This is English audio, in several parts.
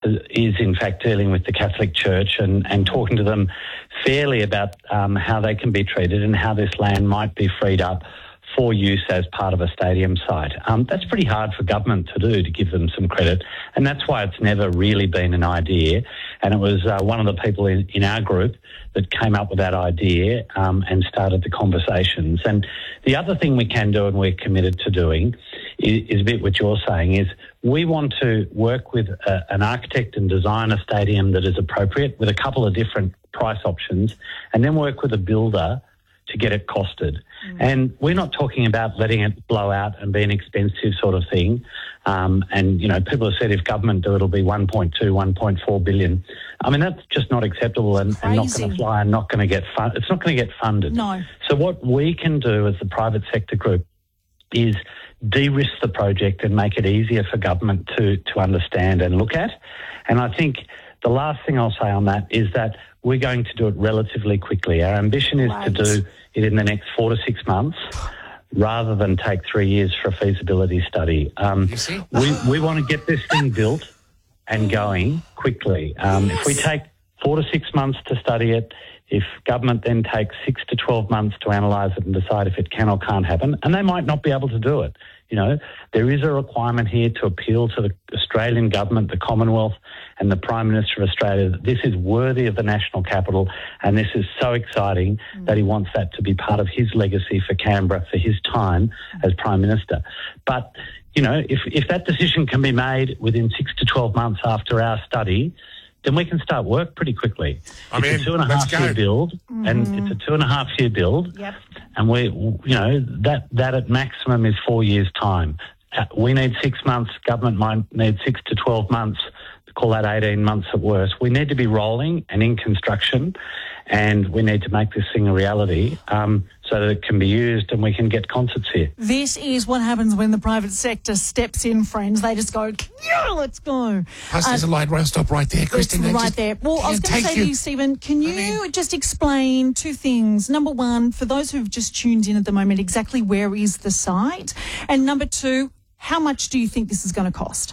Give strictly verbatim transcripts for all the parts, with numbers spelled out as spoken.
is in fact dealing with the Catholic Church and, and talking to them fairly about um, how they can be treated and how this land might be freed up for use as part of a stadium site. Um, that's pretty hard for government to do, to give them some credit, and that's why it's never really been an idea. And it was uh, one of the people in, in our group that came up with that idea um, and started the conversations. And the other thing we can do, and we're committed to doing, is, is a bit what you're saying, is we want to work with a, an architect and design a stadium that is appropriate with a couple of different price options, and then work with a builder to get it costed. Mm. And we're not talking about letting it blow out and be an expensive sort of thing. Um, and, you know, people have said if government do it, it'll be one point two, one point four billion. I mean, that's just not acceptable and, and not going to fly and not going to get fun- it's not going to get funded. No. So what we can do as the private sector group is de-risk the project and make it easier for government to, to understand and look at. And I think the last thing I'll say on that is that we're going to do it relatively quickly. Our ambition is right. to do it in the next four to six months rather than take three years for a feasibility study. Um, you see? we, we want to get this thing built and going quickly. Um, yes. If we take four to six months to study it, if government then takes six to twelve months to analyse it and decide if it can or can't happen, and they might not be able to do it. You know, there is a requirement here to appeal to the Australian government, the Commonwealth and the Prime Minister of Australia that this is worthy of the national capital and this is so exciting mm. that he wants that to be part of his legacy for Canberra for his time as Prime Minister. But, you know, if, if that decision can be made within six to twelve months after our study, then we can start work pretty quickly. I it's mean, a two and a half year build, mm-hmm. and it's a two and a half year build, yep. and we, you know, that that at maximum is four years' time. Uh, we need six months. Government might need six to twelve months. Call that eighteen months at worst. We need to be rolling and in construction, and we need to make this thing a reality um, so that it can be used and we can get concerts here. This is what happens when the private sector steps in, friends. They just go, yeah, let's go. Plus, there's uh, a light rail stop right there, Christine. It's right just, there. Well, I was going to say you. to you, Stephen, can you I mean, just explain two things? Number one, for those who've just tuned in at the moment, exactly where is the site? And number two, how much do you think this is going to cost?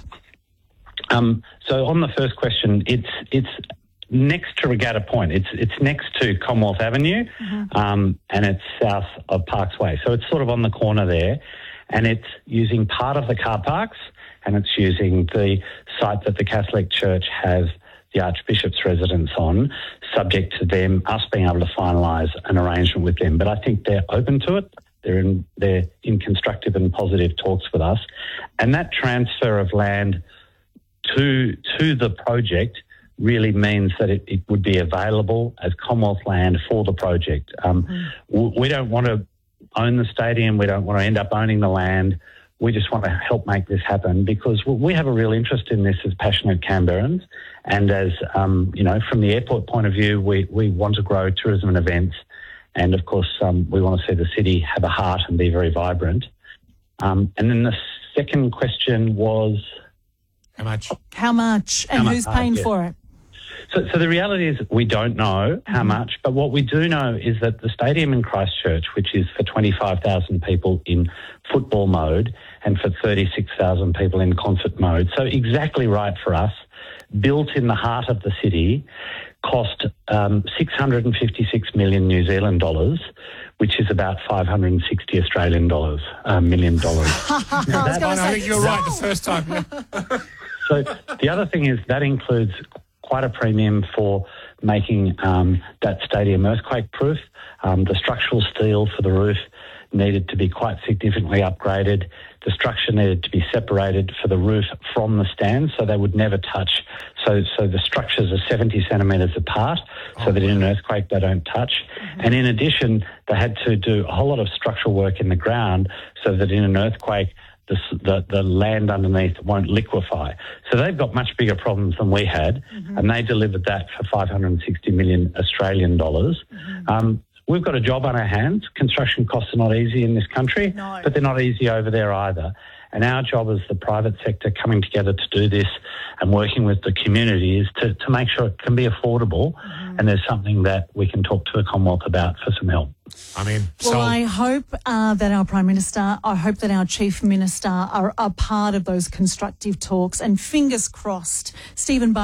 Um, so on the first question, it's it's next to Regatta Point. It's it's next to Commonwealth Avenue, mm-hmm. um, and it's south of Parks Way. So it's sort of on the corner there, and it's using part of the car parks, and it's using the site that the Catholic Church has the Archbishop's residence on, subject to them, us being able to finalise an arrangement with them. But I think they're open to it. They're in, they're in constructive and positive talks with us. And that transfer of land to to the project really means that it, it would be available as Commonwealth land for the project. Um, mm. We don't want to own the stadium. We don't want to end up owning the land. We just want to help make this happen because we have a real interest in this as passionate Canberrans. And as, um, you know, from the airport point of view, we, we want to grow tourism and events. And, of course, um, we want to see the city have a heart and be very vibrant. Um, and then the second question was... How much? How much and how who's much, paying uh, yeah. for it? So, so the reality is we don't know how mm-hmm. much, but what we do know is that the stadium in Christchurch, which is for twenty-five thousand people in football mode and for thirty-six thousand people in concert mode, so exactly right for us, built in the heart of the city, cost um, six hundred fifty-six million New Zealand dollars, which is about five hundred sixty Australian dollars, uh, million dollars. Now, that, I, I think you're right the first time. So the other thing is that includes quite a premium for making um, that stadium earthquake-proof. Um, the structural steel for the roof needed to be quite significantly upgraded. The structure needed to be separated for the roof from the stand so they would never touch. So so the structures are seventy centimetres apart so oh, that in an earthquake they don't touch. Mm-hmm. And in addition, they had to do a whole lot of structural work in the ground so that in an earthquake the, the, the land underneath won't liquefy. So they've got much bigger problems than we had, mm-hmm. and they delivered that for five hundred sixty million Australian dollars. Mm-hmm. Um, We've got a job on our hands. Construction costs are not easy in this country, no. but they're not easy over there either. And our job as the private sector coming together to do this and working with the community is to, to make sure it can be affordable mm-hmm. and there's something that we can talk to the Commonwealth about for some help. I mean, well, so I hope uh, that our Prime Minister, I hope that our Chief Minister are a part of those constructive talks and fingers crossed. Stephen